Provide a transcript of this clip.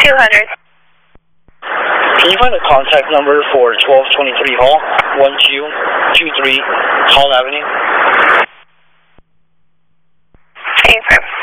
200. Can you find a contact number for 1223 Hall, 1223 Hall Avenue? Affirm.